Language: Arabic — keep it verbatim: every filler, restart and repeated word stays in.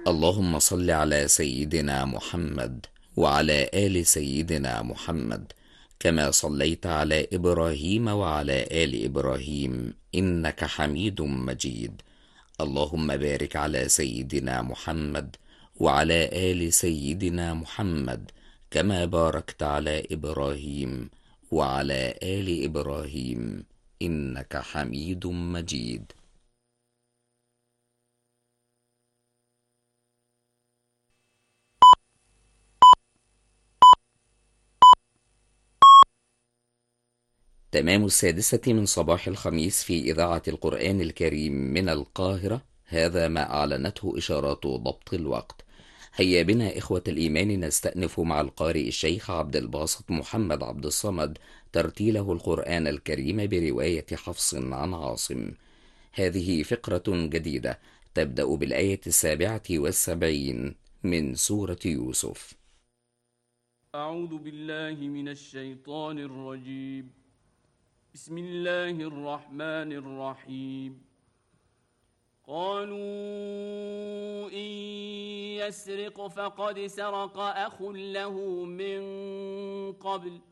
اللهم صل على سيدنا محمد وعلى آل سيدنا محمد، كما صليت على إبراهيم وعلى آل إبراهيم إنك حميد مجيد. اللهم بارك على سيدنا محمد وعلى آل سيدنا محمد، كما باركت على إبراهيم وعلى آل إبراهيم إنك حميد مجيد. تمام السادسة من صباح الخميس في إذاعة القرآن الكريم من القاهرة. هذا ما أعلنته إشارات ضبط الوقت. هيا بنا إخوة الإيمان نستأنف مع القارئ الشيخ عبد الباسط محمد عبد الصمد ترتيله القرآن الكريم برواية حفص عن عاصم. هذه فقرة جديدة تبدأ بالآية السابعة والسبعين من سورة يوسف. أعوذ بالله من الشيطان الرجيم. بسم الله الرحمن الرحيم. قالوا إن يسرق فقد سرق أخ له من قبل